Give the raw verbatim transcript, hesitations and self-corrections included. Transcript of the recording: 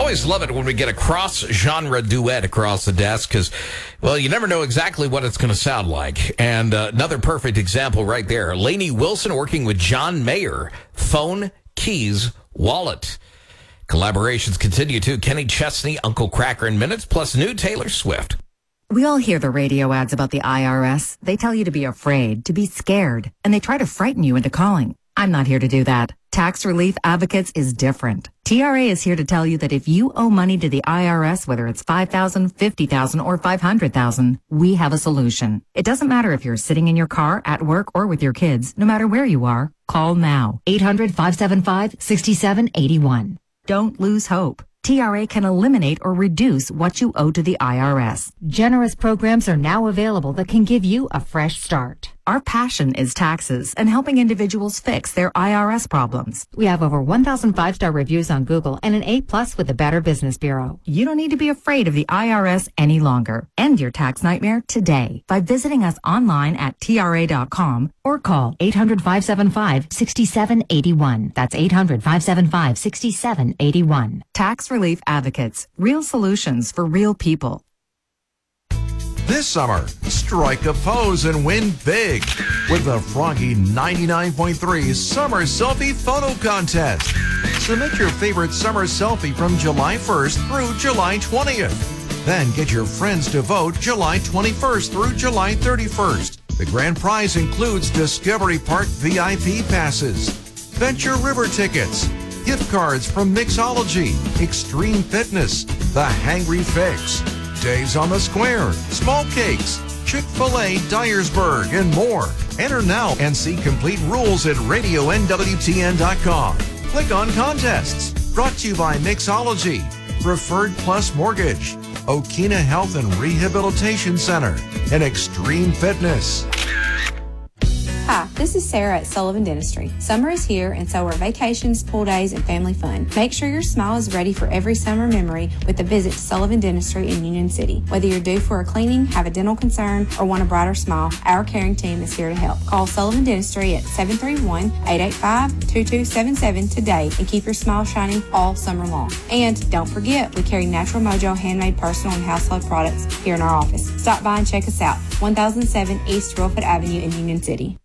Always love it when we get a cross-genre duet across the desk because, well, you never know exactly what it's going to sound like. And uh, another perfect example right there. Lainey Wilson working with John Mayer. Phone, keys, wallet. Collaborations continue too. Kenny Chesney, Uncle Kracker in minutes, plus new Taylor Swift. We all hear the radio ads about the I R S. They tell you to be afraid, to be scared, and they try to frighten you into calling. I'm not here to do that. Tax Relief Advocates is different. T R A is here to tell you that if you owe money to the I R S, whether it's five thousand dollars, fifty thousand dollars, or five hundred thousand dollars, we have a solution. It doesn't matter if you're sitting in your car, at work, or with your kids. No matter where you are, call now. eight hundred, five seven five, six seven eight one. Don't lose hope. T R A can eliminate or reduce what you owe to the I R S. Generous programs are now available that can give you a fresh start. Our passion is taxes and helping individuals fix their I R S problems. We have over one thousand five-star reviews on Google and an A plus with the Better Business Bureau. You don't need to be afraid of the I R S any longer. End your tax nightmare today by visiting us online at T R A dot com or call eight hundred, five seven five, six seven eight one. That's eight hundred, five seven five, six seven eight one. Tax Relief Advocates. Real solutions for real people. This summer, strike a pose and win big with the Froggy ninety-nine point three Summer Selfie Photo Contest. Submit your favorite summer selfie from July first through July twentieth. Then get your friends to vote July twenty-first through July thirty-first. The grand prize includes Discovery Park V I P passes, Venture River tickets, gift cards from Mixology, Extreme Fitness, The Hangry Fix, Days on the Square, Small Cakes, Chick-fil-A Dyersburg, and more. Enter now and see complete rules at radio N W T N dot com. Click on Contests. Brought to you by Mixology, Preferred Plus Mortgage, Okina Health and Rehabilitation Center, and Extreme Fitness. Hi, this is Sarah at Sullivan Dentistry. Summer is here, and so are vacations, pool days, and family fun. Make sure your smile is ready for every summer memory with a visit to Sullivan Dentistry in Union City. Whether you're due for a cleaning, have a dental concern, or want a brighter smile, our caring team is here to help. Call Sullivan Dentistry at seven three one, eight eight five, two two seven seven today and keep your smile shining all summer long. And don't forget, we carry Natural Mojo handmade personal and household products here in our office. Stop by and check us out. one thousand seven East Rillfoot Avenue in Union City.